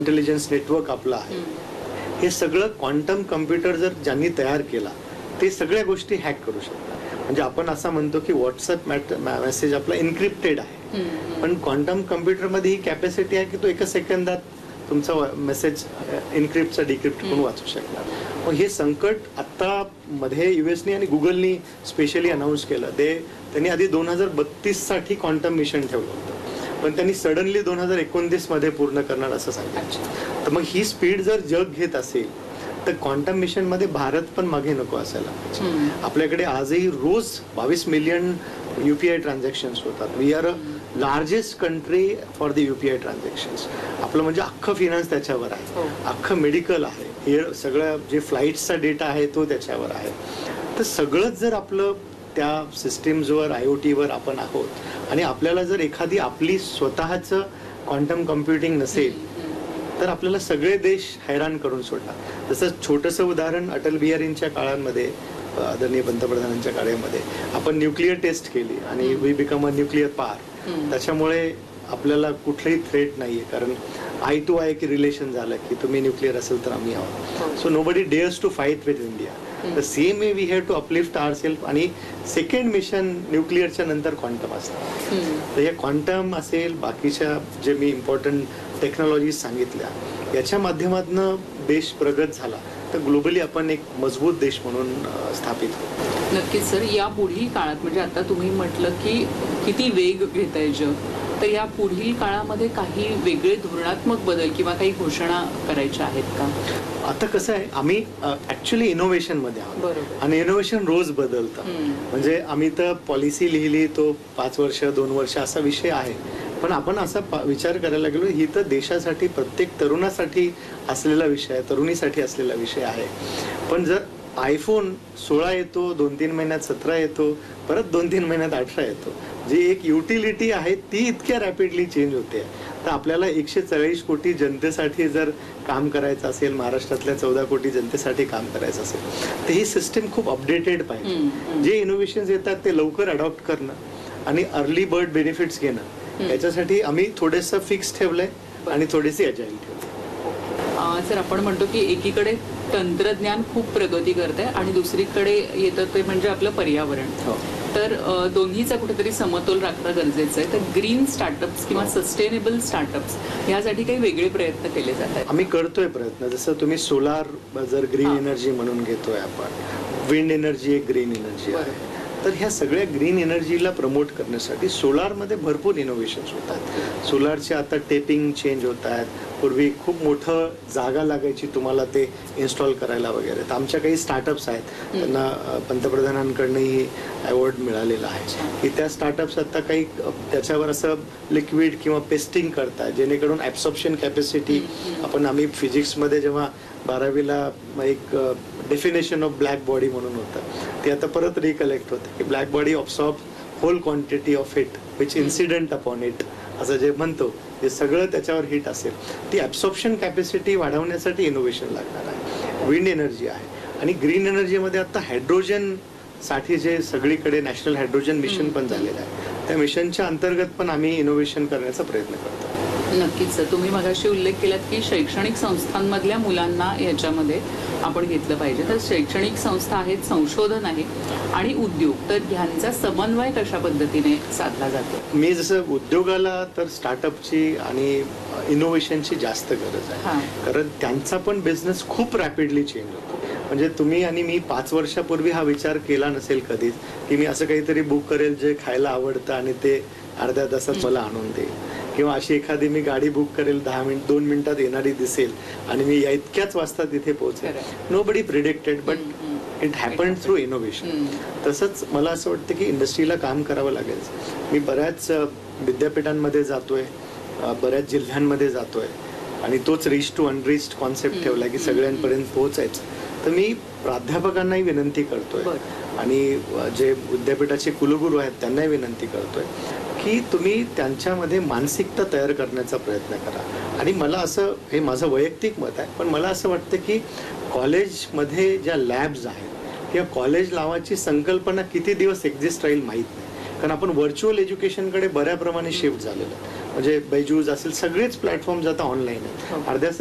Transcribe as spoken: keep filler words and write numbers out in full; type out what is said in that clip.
Intelligence network आपलं आहे, हे सगळं क्वांटम कम्प्युटर जर ज्यांनी तयार केला ते सगळ्या गोष्टी हॅक करू शकतात. म्हणजे आपण असं म्हणतो की व्हॉट्सअप मेसेज आपला एन्क्रिप्टेड आहे, पण क्वांटम कम्प्युटरमध्ये ही कॅपॅसिटी आहे की तो एका सेकंदात तुमचा मेसेज एन्क्रिप्टचा डिक्रिप्ट करून वाचू शकणार. मग हे संकट आता मध्ये युएसनी आणि गुगलनी स्पेशली अनाऊन्स केलं. ते त्यांनी आधी दोन हजार बत्तीस साठी क्वांटम मिशन ठेवलं होतं, पण त्यांनी सडनली दोन हजार एकोणतीस मध्ये पूर्ण करणार असं सांगितलं. तर मग ही स्पीड जर जग घेत असेल तर क्वांटम मिशन मध्ये भारत पण मागे नको असायला. आपल्याकडे आजही रोज बावीस मिलियन युपीआय ट्रान्झॅक्शन होतात. We are a largest country for the UPI transactions. आपलं म्हणजे अख्खं फिनान्स त्याच्यावर आहे, अख्खं मेडिकल आहे, हे सगळं जे फ्लाईट्सचा डेटा आहे तो त्याच्यावर आहे. तर सगळंच जर आपलं त्या सिस्टीम्सवर आय ओ टीवर आपण आहोत आणि आपल्याला जर एखादी आपली स्वतःचं क्वांटम कम्प्युटिंग नसेल तर आपल्याला सगळे देश हैराण करून सोडणार. जसं छोटंसं उदाहरण अटल बिहारींच्या काळामध्ये, आदरणीय पंतप्रधानांच्या काळामध्ये आपण न्यूक्लिअर टेस्ट केली आणि we become a nuclear power. त्याच्यामुळे आपल्याला कुठलंही थ्रेट नाहीये, कारण आय टू आय की रिलेशन झालं की तुम्ही न्यूक्लिअर असेल तर आम्ही आहोत. So no Badi dares to fight with India. The same way we have to uplift our self. आणि सेकंड मिशन न्यूक्लिअरच्या नंतर क्वांटम असतं. तर या क्वांटम असेल, बाकीच्या जे मी इम्पॉर्टंट टेक्नॉलॉजी सांगितल्या, याच्या माध्यमातून देश प्रगत झाला तर ग्लोबली आपण एक मजबूत देश म्हणून स्थापित होतो. नक्कीच सर. या पुढील काळात म्हणजे आता तुम्ही म्हटलं की किती वेग घेत आहे जग, तर या पुढील काळामध्ये काही वेगळे धोरणात्मक बदल किंवा काही घोषणा करायच्या आहेत का? आता कसं आहे, आम्ही ऍक्च्युली इनोव्हेशन मध्ये आहोत आणि इनोव्हेशन रोज बदलतं. म्हणजे आम्ही तर पॉलिसी लिहिली, तो पाच वर्ष दोन वर्ष असा विषय आहे, पण आपण असा विचार करायला गेलो ही तर देशासाठी, प्रत्येक तरुणासाठी असलेला विषय आहे, तरुणीसाठी असलेला विषय आहे. पण जर आयफोन सोळा येतो, दोन तीन महिन्यात सतरा येतो, परत दोन तीन महिन्यात अठरा येतो, जी एक युटिलिटी आहे ती इतक्या रॅपिडली चेंज होते. तर आपल्याला एकशे चाळीस कोटी जनतेसाठी जर काम करायचं असेल, महाराष्ट्रातल्या चौदा कोटी जनतेसाठी काम करायचं असेल, तर ही सिस्टीम खूप अपडेटेड पाहिजे. जे इनोव्हेशन्स येतात ते लवकर अडॉप्ट करणं आणि अर्ली बर्ड बेनिफिट्स घेणं, याच्यासाठी आम्ही थोडंसं फिक्स ठेवलंय आणि थोडीशी अजाईल ठेवली. सर, आपण म्हणतो की एकीकडे तंत्रज्ञान खूप प्रगती करते आणि दुसरीकडे येतं ते म्हणजे आपलं पर्यावरण. तर दोन्हीचा कुठेतरी समतोल राखणं गरजेचं आहे. तर ग्रीन स्टार्टअप्स किंवा सस्टेनेबल स्टार्टअप्स यासाठी काही वेगळे प्रयत्न केले जात आहेत? आम्ही करतोय प्रयत्न. जसं तुम्ही सोलार जर ग्रीन एनर्जी म्हणून घेतोय आपण, विंड एनर्जी एक ग्रीन एनर्जी आहे. तर ह्या सगळ्या ग्रीन एनर्जीला प्रमोट करण्यासाठी सोलारमध्ये भरपूर इनोव्हेशन्स होतात. सोलारचे आता टेपिंग चेंज होत आहेत. पूर्वी खूप मोठं जागा लागायची तुम्हाला ते इन्स्टॉल करायला वगैरे. तर आमच्या काही स्टार्टअप्स आहेत, त्यांना पंतप्रधानांकडनंही अवॉर्ड मिळालेला आहे की त्या स्टार्टअप्स आता काही त्याच्यावर असं लिक्विड किंवा पेस्टिंग करतात, जेणेकरून ॲब्सॉर्प्शन कॅपॅसिटी, आपण आम्ही फिजिक्समध्ये जेव्हा बारावीला एक डेफिनेशन ऑफ ब्लॅक बॉडी म्हणून होतं, ते आता परत रिकलेक्ट होतं की black body ऑब्सॉर्ब hole quantity of hit which incident upon it, असं जे म्हणतो, हे सगळं त्याच्यावर हिट असेल. ती ॲब्सॉर्प्शन कॅपॅसिटी वाढवण्यासाठी इनोव्हेशन लागणार आहे. विंड एनर्जी आहे आणि ग्रीन एनर्जीमध्ये आता हायड्रोजन साठी जे सगळीकडे नॅशनल हायड्रोजन मिशन पण झालेलं आहे, त्या मिशनच्या अंतर्गत पण आम्ही इनोव्हेशन करण्याचा प्रयत्न करतो. नक्कीच. तुम्ही मगाशी उल्लेख केलात की शैक्षणिक संस्थांमधल्या मुलांना याच्यामध्ये आपण घेतलं पाहिजे. तर शैक्षणिक संस्था आहेत, संशोधन आहे आणि उद्योग, तर ह्यांचा समन्वय कशा पद्धतीने साधला जातो? मी जसं उद्योगाला तर स्टार्टअपची आणि इनोव्हेशनची जास्त गरज आहे, कारण त्यांचा पण बिझनेस खूप रॅपिडली चेंज होतो. म्हणजे तुम्ही आणि मी पाच वर्षापूर्वी हा विचार केला नसेल कधीच की मी असं काहीतरी बुक करेल जे खायला आवडतं आणि ते अर्ध्या तासात मला आणून देईल, किंवा अशी एखादी मी गाडी बुक करेल, दहा मिनिट दोन मिनिटात येणारी दिसेल आणि मी या इतक्याच वाजता तिथे पोहोचेल. No Badi predicted, but it happened through innovation. तसंच मला असं वाटतं की इंडस्ट्रीला काम करावं लागेल. मी बऱ्याच विद्यापीठांमध्ये जातोय, बऱ्याच जिल्ह्यांमध्ये जातोय आणि तोच रिच टू अनरिच्ड कॉन्सेप्ट ठेवला की सगळ्यांपर्यंत पोहोचायचं. तर मी प्राध्यापकांनाही विनंती करतोय आणि जे विद्यापीठाचे कुलगुरू आहेत त्यांनाही विनंती करतोय की तुम्ही त्यांच्यामध्ये मानसिकता तयार करण्याचा प्रयत्न करा. आणि मला असं, हे माझं वैयक्तिक मत आहे, पण मला असं वाटतं की कॉलेजमध्ये ज्या लॅब्स आहेत किंवा कॉलेज लावायची संकल्पना किती दिवस एक्झिस्ट राहील माहीत नाही, कारण आपण व्हर्च्युअल एज्युकेशनकडे बऱ्याप्रमाणे शिफ्ट झालेलं आहे. म्हणजे बैजूज असेल सगळेच प्लॅटफॉर्म आता ऑनलाईन आहेत. हो. अर्ध्या